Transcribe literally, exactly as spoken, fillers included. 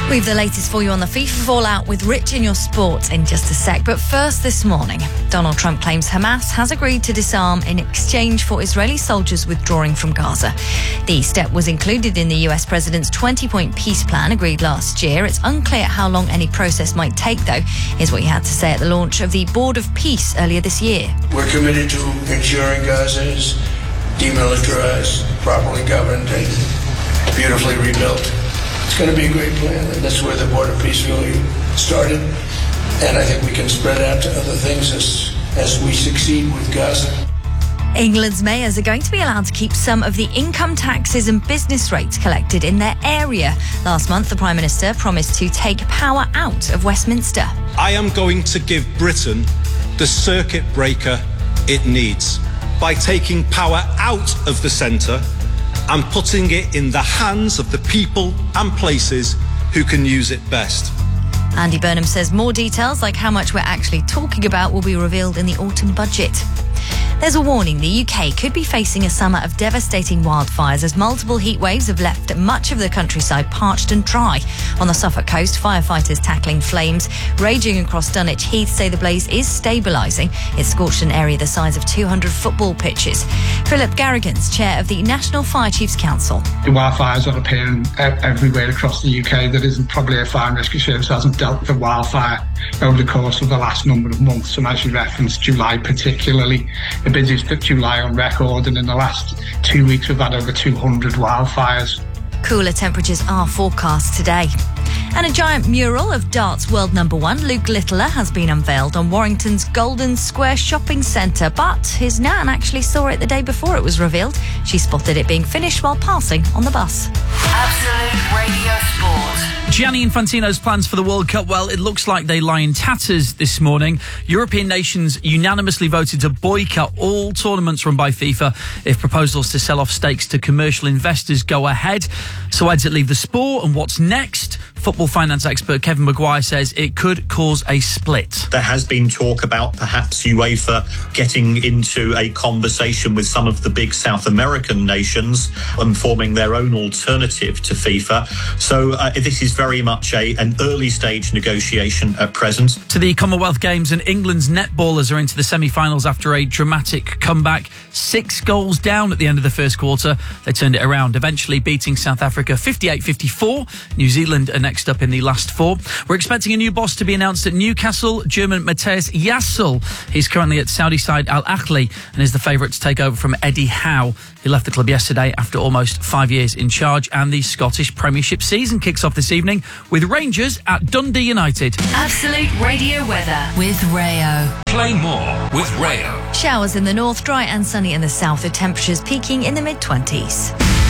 We've the latest for you on the FIFA fallout with Rich in your sports in just a sec. But first this morning, Donald Trump claims Hamas has agreed to disarm in exchange for Israeli soldiers withdrawing from Gaza. The step was included in the U S president's twenty-point peace plan agreed last year. It's unclear how long any process might take, though. Here's what he had to say at the launch of the Board of Peace earlier this year. We're committed to ensuring Gaza is demilitarized, properly governed, and beautifully rebuilt. It's going to be a great plan, and that's where the Board of Peace really started. And I think we can spread out to other things as, as we succeed with Gaza. England's mayors are going to be allowed to keep some of the income taxes and business rates collected in their area. Last month, the Prime Minister promised to take power out of Westminster. I am going to give Britain the circuit breaker it needs by taking power out of the centre and putting it in the hands of the people and places who can use it best. Andy Burnham says more details, like how much we're actually talking about, will be revealed in the autumn budget. There's a warning the U K could be facing a summer of devastating wildfires as multiple heat waves have left much of the countryside parched and dry. On the Suffolk coast, firefighters tackling flames raging across Dunwich Heath say the blaze is stabilising. It's scorched an area the size of two hundred football pitches. Philip Garrigan's chair of the National Fire Chiefs Council. The wildfires are appearing everywhere across the U K. There isn't probably a fire and rescue service that hasn't dealt with a wildfire over the course of the last number of months. And as you referenced, July particularly, the busiest July on record, and in the last two weeks we've had over two hundred wildfires. Cooler temperatures are forecast today. And a giant mural of darts world number one, Luke Littler, has been unveiled on Warrington's Golden Square shopping centre. But his nan actually saw it the day before it was revealed. She spotted it being finished while passing on the bus. Absolute Radio Sport. Gianni Infantino's plans for the World Cup, well, it looks like they lie in tatters this morning. European nations unanimously voted to boycott all tournaments run by FIFA if proposals to sell off stakes to commercial investors go ahead. So where does it leave the sport, and what's next? Football finance expert Kevin Maguire says it could cause a split. There has been talk about perhaps UEFA getting into a conversation with some of the big South American nations and forming their own alternative to FIFA. So uh, this is very much a, an early stage negotiation at present. To the Commonwealth Games, and England's netballers are into the semi-finals after a dramatic comeback. Six goals down at the end of the first quarter. They turned it around, eventually beating South Africa fifty-eight fifty-four. New Zealand are next up in the last four. We're expecting a new boss to be announced at Newcastle, German Matthias Jassel. He's currently at Saudi side Al Ahly and is the favourite to take over from Eddie Howe. He left the club yesterday after almost five years in charge, and the Scottish Premiership season kicks off this evening with Rangers at Dundee United. Absolute Radio weather with Rayo. Play more with Rayo. Showers in the north, dry and sunny in the south, with temperatures peaking in the mid-twenties.